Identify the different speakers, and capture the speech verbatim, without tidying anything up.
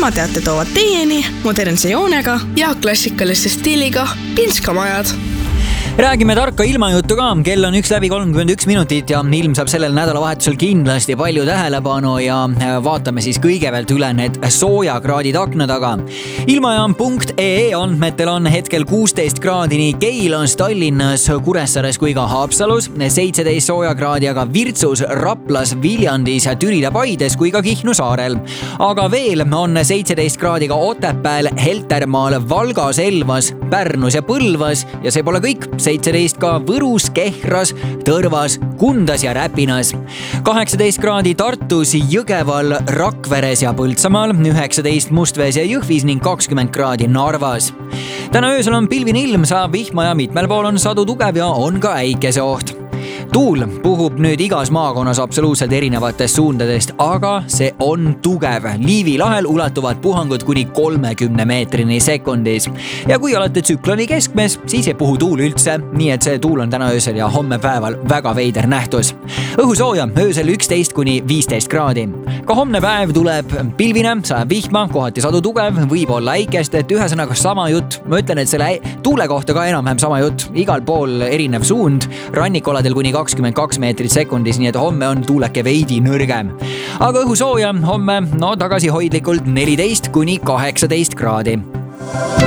Speaker 1: ilmateate toovad teieni modernse joonega
Speaker 2: ja klassikaliste stiiliga Pinskamajad.
Speaker 3: Räägime tarka ilmajuttu ka, kell on üks läbi kolmkümmend üks minutit ja ilm saab sellel nädalavahetusel kindlasti palju tähelepanu ja vaatame siis kõigepealt üle need soojakraadid akna taga. Ilmajaam punkt ee andmetel on hetkel kuusteist kraadi nii Keilas, Tallinnas, Kuressaares kui ka Haapsalus, seitseteist soojakraadi aga Virtsus, Raplas, Viljandis, Türil ja Paides kui ka Kihnu saarel. Aga veel on seitseteist kraadi ka Otepääl, Heltermaal, Valgas, Elvas, Pärnus ja Põlvas ja see pole kõik. seitseteist ka Võrus, Kehras, Tõrvas, Kundas ja Räpinas. kaheksateist kraadi Tartus, Jõgeval, Rakveres ja Põltsamaal, üheksateist Mustvees ja Jõhvis ning kakskümmend kraadi Narvas. Täna öösel on pilvine ilm, saab vihma ja mitmel pool on sadu tugev ja on ka äikeseoht. Tuul puhub nüüd igas maakonnas absoluutselt erinevatest suundadest, aga see on tugev. Liivi lahel ulatuvad puhangud kuni kolmekümne meetrini sekundis. Ja kui olete tsükloni keskmes, siis ei puhu tuul üldse, nii et see tuul on täna öösel ja homme päeval väga veider nähtus. Õhusooja öösel üksteist kuni viisteist kraadi. Ka homne päev tuleb pilvine, sajab vihma, kohati sadu tugev, võib olla äikest, et ühesõnaga sama jutt. Ma ütlen, et selle tuule kohta ka enam-vähem sama jutt. Igal pool erinev suund, rannikoladel kuni kakskümmend kaks meetrit sekundis, nii et homme on tuuleke veidi nõrgem. Aga õhusooja homme no tagasihoidlikult neliteist kuni kaheksateist kraadi.